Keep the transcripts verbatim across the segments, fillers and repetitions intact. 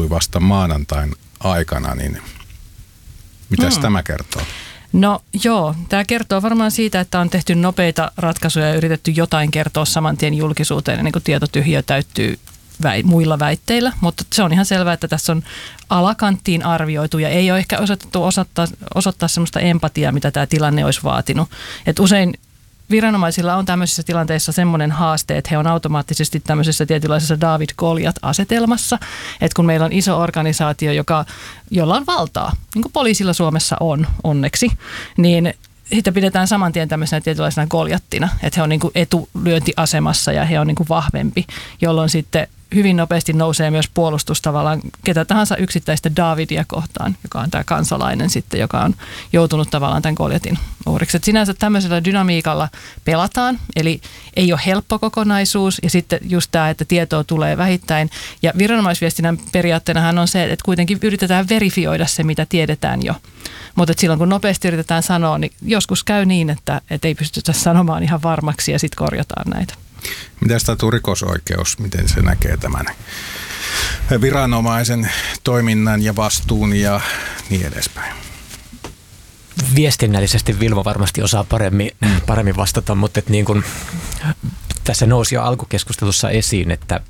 tapahtui vasta maanantain aikana, niin mitäs hmm. tämä kertoo? No joo, tämä kertoo varmaan siitä, että on tehty nopeita ratkaisuja ja yritetty jotain kertoa saman tien julkisuuteen, ennen kuin tietotyhjiö täyttyy väi, muilla väitteillä, mutta se on ihan selvää, että tässä on alakanttiin arvioitu ja ei ole ehkä osoitettu osoittaa, osoittaa sellaista empatiaa, mitä tämä tilanne olisi vaatinut. Et usein viranomaisilla on tämmöisissä tilanteissa semmoinen haaste, että he on automaattisesti tämmöisessä tietynlaisessa David Goliat-asetelmassa, että kun meillä on iso organisaatio, joka, jolla on valtaa, niin kuin poliisilla Suomessa on onneksi, niin sitä pidetään saman tien tämmöisenä tietynlaisena Goliattina, että he on niin kuin etulyöntiasemassa ja he on niin kuin vahvempi, jolloin sitten hyvin nopeasti nousee myös puolustus tavallaan ketä tahansa yksittäistä Davidia kohtaan, joka on tämä kansalainen sitten, joka on joutunut tavallaan tämän Goliatin uhriksi. Et sinänsä tämmöisellä dynamiikalla pelataan, eli ei ole helppo kokonaisuus ja sitten just tämä, että tietoa tulee vähittäin. Ja viranomaisviestinnän periaatteenahan on se, että kuitenkin yritetään verifioida se, mitä tiedetään jo. Mutta silloin kun nopeasti yritetään sanoa, niin joskus käy niin, että, että ei pystytä sanomaan ihan varmaksi ja sitten korjataan näitä. Miten sitä rikosoikeus, miten se näkee tämän viranomaisen toiminnan ja vastuun ja niin edespäin? Viestinnällisesti Vilmo varmasti osaa paremmin, paremmin vastata, mutta että niin kuin tässä nousi jo alkukeskustelussa esiin, että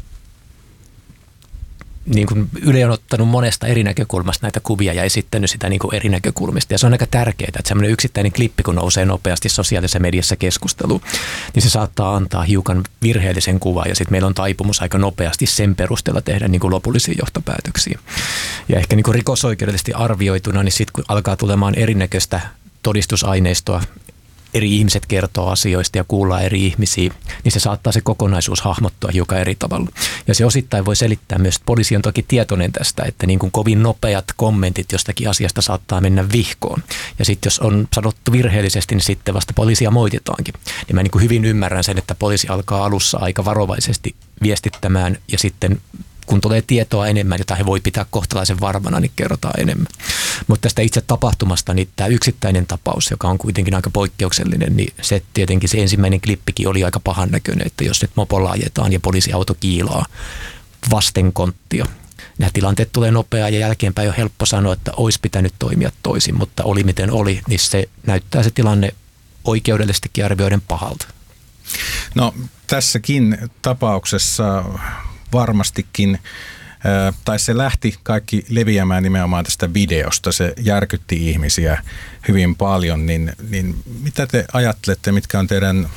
niin kuin Yle on ottanut monesta eri näkökulmasta näitä kuvia ja esittänyt sitä niin kuin eri näkökulmista. Ja se on aika tärkeää, että semmoinen yksittäinen klippi, kun nousee nopeasti sosiaalisessa mediassa keskusteluun, niin se saattaa antaa hiukan virheellisen kuvan. Ja sitten meillä on taipumus aika nopeasti sen perusteella tehdä niin kuin lopullisia johtopäätöksiä. Ja ehkä niin kuin rikosoikeudellisesti arvioituna, niin sitten kun alkaa tulemaan erinäköistä todistusaineistoa, eri ihmiset kertoo asioista ja kuullaan eri ihmisiä, niin se saattaa se kokonaisuus hahmottua hiukan eri tavalla. Ja se osittain voi selittää myös, että poliisi on toki tietoinen tästä, että niin kuin kovin nopeat kommentit jostakin asiasta saattaa mennä vihkoon. Ja sitten jos on sanottu virheellisesti, niin sitten vasta poliisia moititaankin. Niin mä niin kuin hyvin ymmärrän sen, että poliisi alkaa alussa aika varovaisesti viestittämään ja sitten kun tulee tietoa enemmän, jota he voi pitää kohtalaisen varmana, niin kerrotaan enemmän. Mutta tästä itse tapahtumasta, niin tämä yksittäinen tapaus, joka on kuitenkin aika poikkeuksellinen, niin se tietenkin se ensimmäinen klippikin oli aika pahan näköinen, että jos nyt mopolla ajetaan ja poliisiauto kiilaa vasten konttia. Nämä tilanteet tulee nopeaa ja jälkeenpäin on helppo sanoa, että olisi pitänyt toimia toisin, mutta oli miten oli, niin se näyttää se tilanne oikeudellisestikin arvioiden pahalta. No tässäkin tapauksessa varmastikin, tai se lähti kaikki leviämään nimenomaan tästä videosta, se järkytti ihmisiä hyvin paljon, niin, niin mitä te ajattelette, mitkä on teidän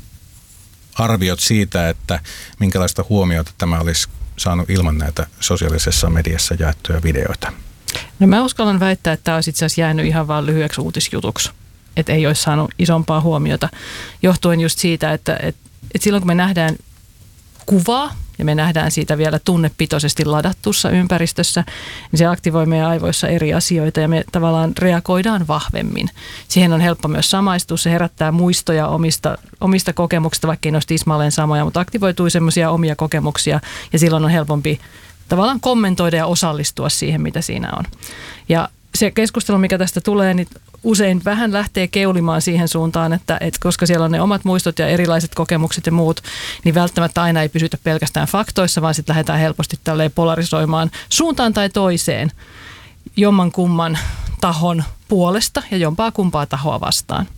arviot siitä, että minkälaista huomiota tämä olisi saanut ilman näitä sosiaalisessa mediassa jaettuja videoita? No mä uskallan väittää, että tämä olisi itse asiassa jäänyt ihan vaan lyhyeksi uutisjutuksi, että ei olisi saanut isompaa huomiota, johtuen just siitä, että, että, että silloin kun me nähdään kuvaa, ja me nähdään siitä vielä tunnepitoisesti ladattussa ympäristössä, niin se aktivoi meidän aivoissa eri asioita ja me tavallaan reagoidaan vahvemmin. Siihen on helppo myös samaistua, se herättää muistoja omista, omista kokemuksista, vaikka ei ne olisi tismalleen samoja, mutta aktivoituu semmoisia omia kokemuksia ja silloin on helpompi tavallaan kommentoida ja osallistua siihen, mitä siinä on. Ja se keskustelu, mikä tästä tulee, niin usein vähän lähtee keulimaan siihen suuntaan, että, että koska siellä on ne omat muistot ja erilaiset kokemukset ja muut, niin välttämättä aina ei pysytä pelkästään faktoissa, vaan sitten lähdetään helposti tälleen polarisoimaan suuntaan tai toiseen jomman kumman tahon puolesta ja jompaa kumpaa tahoa vastaan.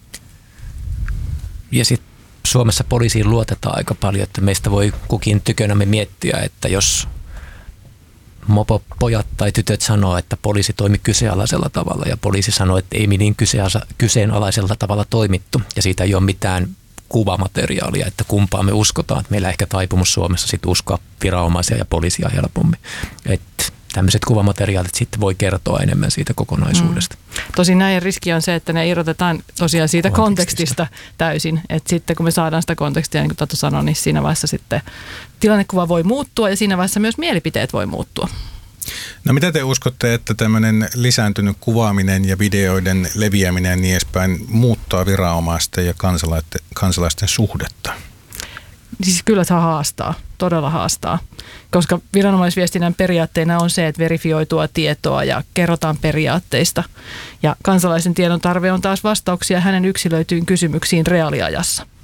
Ja sitten Suomessa poliisiin luotetaan aika paljon, että meistä voi kukin tykönämme miettiä, että jos mopopojat tai tytöt sanoo, että poliisi toimi kyseenalaisella tavalla ja poliisi sanoo, että ei niin kyseenalaisella tavalla toimittu ja siitä ei ole mitään kuvamateriaalia, että kumpaa me uskotaan. Että meillä ehkä taipumus Suomessa sitten uskoa viranomaisia ja poliisia helpommin. Että tämmöiset kuvamateriaalit sitten voi kertoa enemmän siitä kokonaisuudesta. Mm. Tosin näin riski on se, että ne irrotetaan tosiaan siitä kontekstista, kontekstista täysin. Että sitten kun me saadaan sitä kontekstia, niin kuin Tatu sanoi, niin siinä vaiheessa sitten tilannekuva voi muuttua ja siinä vaiheessa myös mielipiteet voi muuttua. No mitä te uskotte, että tämmöinen lisääntynyt kuvaaminen ja videoiden leviäminen ja niin edespäin muuttaa viranomaisten ja kansalaisten, kansalaisten suhdetta? Siis kyllä se haastaa, todella haastaa, koska viranomaisviestinnän periaatteena on se, että verifioitua tietoa ja kerrotaan periaatteista. Ja kansalaisen tiedon tarve on taas vastauksia hänen yksilöityyn kysymyksiin reaaliajassa.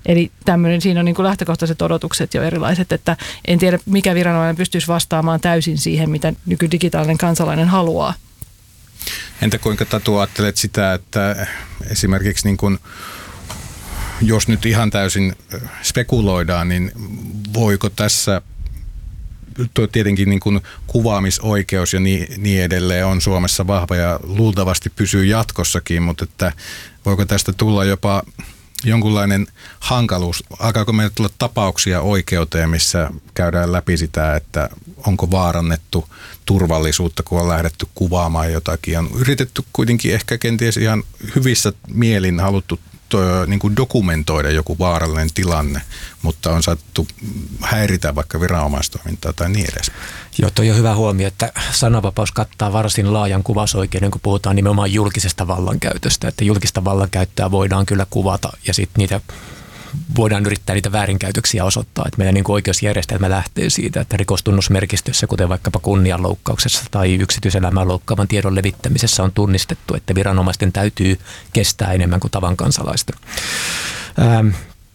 Eli tämmöinen, siinä on niin kuin lähtökohtaiset odotukset jo erilaiset, että en tiedä mikä viranomainen pystyisi vastaamaan täysin siihen, mitä nykydigitaalinen kansalainen haluaa. Entä kuinka Tatu ajattelet sitä, että esimerkiksi niin kuin, jos nyt ihan täysin spekuloidaan, niin voiko tässä, tuo tietenkin niin kuin kuvaamisoikeus ja niin, niin edelleen on Suomessa vahva ja luultavasti pysyy jatkossakin, mutta että voiko tästä tulla jopa jonkunlainen hankaluus? Alkaako meillä tulla tapauksia oikeuteen, missä käydään läpi sitä, että onko vaarannettu turvallisuutta, kun on lähdetty kuvaamaan jotakin. On yritetty kuitenkin ehkä kenties ihan hyvissä mielin haluttu to, niin kuin dokumentoida joku vaarallinen tilanne, mutta on saattu häiritä vaikka viranomaistoimintaa tai niin edes. Joo, toi on hyvä huomio, että sananvapaus kattaa varsin laajan kuvausoikeuden, kun puhutaan nimenomaan julkisesta vallankäytöstä, että julkista vallankäyttöä voidaan kyllä kuvata ja sitten niitä voidaan yrittää niitä väärinkäytöksiä osoittaa. Että meidän niin kuin oikeusjärjestelmä lähtee siitä, että rikostunnusmerkistössä, kuten vaikkapa kunnianloukkauksessa tai yksityiselämän loukkaavan tiedon levittämisessä on tunnistettu, että viranomaisten täytyy kestää enemmän kuin tavan kansalaisten. Ähm.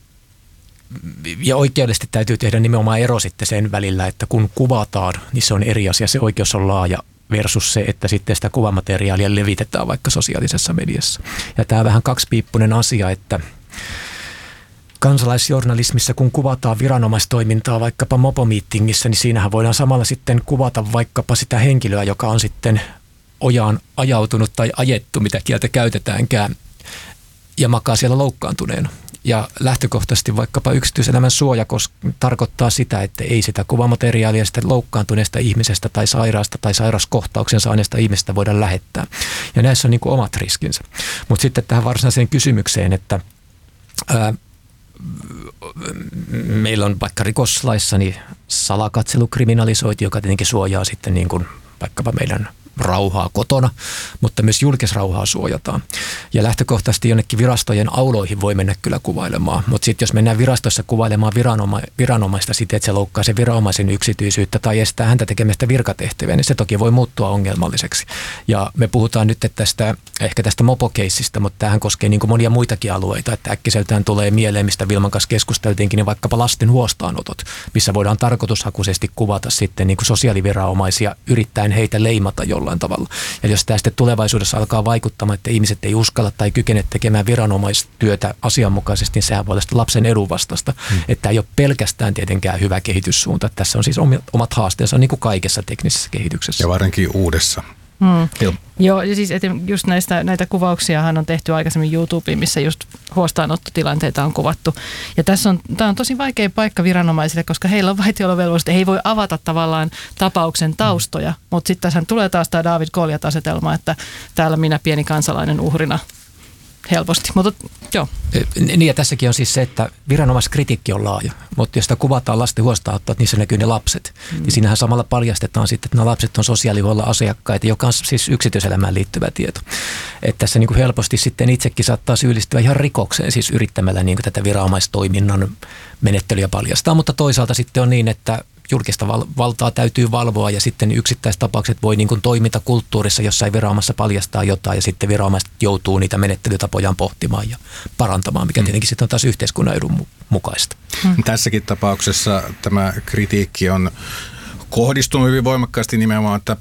Ja oikeudellisesti täytyy tehdä nimenomaan ero sitten sen välillä, että kun kuvataan, niin se on eri asia. Se oikeus on laaja versus se, että sitten sitä kuvamateriaalia levitetään vaikka sosiaalisessa mediassa. Ja tämä on vähän kaksipiippunen asia, että kansalaisjournalismissa, kun kuvataan viranomaistoimintaa vaikkapa mopomiittingissä, niin siinähän voidaan samalla sitten kuvata vaikkapa sitä henkilöä, joka on sitten ojaan ajautunut tai ajettu, mitä kieltä käytetäänkään, ja makaa siellä loukkaantuneena. Ja lähtökohtaisesti vaikkapa yksityiselämän suoja tarkoittaa sitä, että ei sitä kuvamateriaalia sitä loukkaantuneesta ihmisestä tai sairaasta tai sairauskohtauksen saaneesta ihmisestä voida lähettää. Ja näissä on niin kuin omat riskinsä. Mutta sitten tähän varsinaiseen kysymykseen, että ää, meillä on vaikka rikoslaissa niin salakatselu kriminalisoitu, joka tietenkin suojaa sitten niin kuin vaikkapa meidän rauhaa kotona, mutta myös julkisrauhaa suojataan. Ja lähtökohtaisesti jonnekin virastojen auloihin voi mennä kyllä kuvailemaan, mutta sitten jos mennään virastossa kuvailemaan viranoma- viranomaista siten, että se loukkaa sen viranomaisen yksityisyyttä tai estää häntä tekemästä virkatehtäviä, niin se toki voi muuttua ongelmalliseksi. Ja me puhutaan nyt tästä, ehkä tästä mopokeissistä, mutta tämähän koskee niin kuin monia muitakin alueita, että äkkiseltään tulee mieleen, mistä Vilman kanssa keskusteltiinkin, niin vaikkapa lasten huostaanotot, missä voidaan tarkoitushakuisesti kuvata sitten niin kuin sosiaaliviranomaisia yrittäen heitä leimata jollain tavalla. Ja jos tämä sitten tulevaisuudessa alkaa vaikuttamaan, että ihmiset ei uskalla tai kykene tekemään viranomaistyötä asianmukaisesti, niin sehän voi olla lapsen edun vastasta. Hmm. Että tämä ei ole pelkästään tietenkään hyvä kehityssuunta. Tässä on siis omat haasteensa niin kuin kaikessa teknisessä kehityksessä. Ja varsinkin uudessa. Hmm. Joo, ja siis just näistä, näitä kuvauksiahan on tehty aikaisemmin YouTubeen, missä just huostaanottotilanteita on kuvattu. Ja tässä on, tämä on tosi vaikea paikka viranomaisille, koska heillä on vaitiolovelvollisuus, he ei voi avata tavallaan tapauksen taustoja, mm. mutta sitten tässä tulee taas tämä David Goliat-asetelma, että täällä minä pieni kansalainen uhrina helposti, mutta joo. Niin ja tässäkin on siis se, että viranomaiskritiikki on laaja, mutta jos sitä kuvataan lasten huostaanottoa, niin se näkyy ne lapset. Mm. Niin siinähän samalla paljastetaan sitten, että nämä lapset on sosiaalihuollon asiakkaita, joka on siis yksityiselämään liittyvä tieto. Että tässä niin kuin helposti sitten itsekin saattaa syyllistyä ihan rikokseen, siis yrittämällä niin kuin tätä viranomaistoiminnan menettelyä paljastaa, mutta toisaalta sitten on niin, että julkista val- valtaa täytyy valvoa ja sitten yksittäistapaukset voi niin kuin toimintakulttuurissa jossain viranomaisessa paljastaa jotain ja sitten viranomaiset joutuu niitä menettelytapojaan pohtimaan ja parantamaan, mikä tietenkin sitten on taas yhteiskunnan edun mukaista. Hmm. Tässäkin tapauksessa tämä kritiikki on kohdistunut hyvin voimakkaasti nimenomaan, että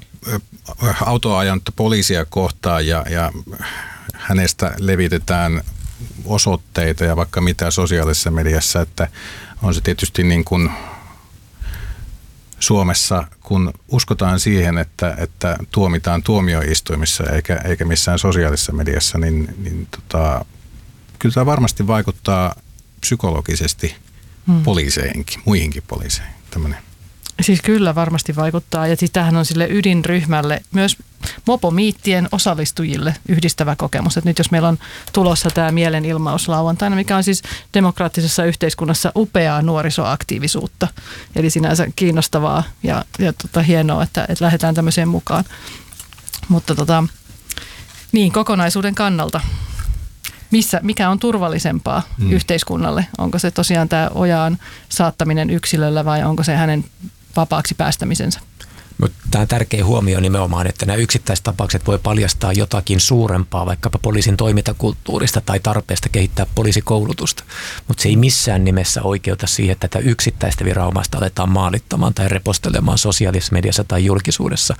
autoa ajanutta poliisia kohtaan ja, ja hänestä levitetään osoitteita ja vaikka mitä sosiaalisessa mediassa, että on se tietysti niin kuin Suomessa, kun uskotaan siihen, että, että tuomitaan tuomioistuimissa eikä, eikä missään sosiaalisessa mediassa, niin, niin tota, kyllä tämä varmasti vaikuttaa psykologisesti hmm. poliiseihinkin, muihinkin poliiseihin. Tämmöinen. Siis kyllä varmasti vaikuttaa ja siis tämähän on sille ydinryhmälle, myös mopomiittien osallistujille yhdistävä kokemus. Että nyt jos meillä on tulossa tämä mielenilmaus lauantaina, mikä on siis demokraattisessa yhteiskunnassa upeaa nuorisoaktiivisuutta. Eli sinänsä kiinnostavaa ja, ja tota, hienoa, että, että lähdetään tämmöiseen mukaan. Mutta tota, niin, kokonaisuuden kannalta. Missä, mikä on turvallisempaa mm. yhteiskunnalle? Onko se tosiaan tämä ojaan saattaminen yksilöllä vai onko se hänen vapaaksi päästämisensä? Mutta tämä on tärkeä huomio nimenomaan, että nämä yksittäistapaukset voi paljastaa jotakin suurempaa, vaikkapa poliisin toimintakulttuurista tai tarpeesta kehittää poliisikoulutusta. Mutta se ei missään nimessä oikeuta siihen, että tätä yksittäistä viranomaista aletaan maalittamaan tai repostelemaan sosiaalisessa mediassa tai julkisuudessa,